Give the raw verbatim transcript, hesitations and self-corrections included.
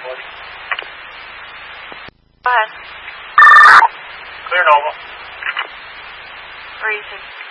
forty. Go ahead. Clear Nova. Where are you, sir?